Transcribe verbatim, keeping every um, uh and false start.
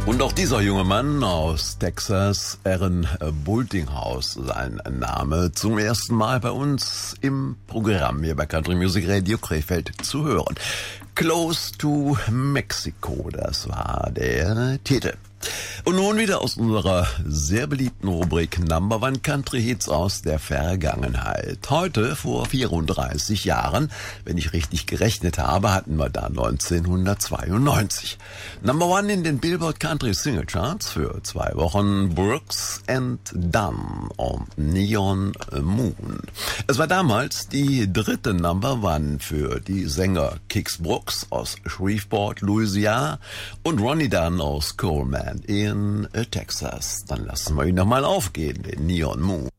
Und auch dieser junge Mann aus Texas, Aaron Boltinghouse, sein Name, zum ersten Mal bei uns im Programm hier bei Country Music Radio Krefeld zu hören. Close to Mexico, das war der Titel. Und nun wieder aus unserer sehr beliebten Rubrik Number One Country Hits aus der Vergangenheit. Heute, vor vierunddreißig Jahren, wenn ich richtig gerechnet habe, hatten wir da neunzehnhundertzweiundneunzig. Number One in den Billboard Country Single Charts für zwei Wochen Brooks and Dunn und Neon Moon. Es war damals die dritte Number One für die Sänger Kix Brooks aus Shreveport, Louisiana und Ronnie Dunn aus Coleman in Texas. Dann lassen wir ihn nochmal aufgehen, den Neon Moon.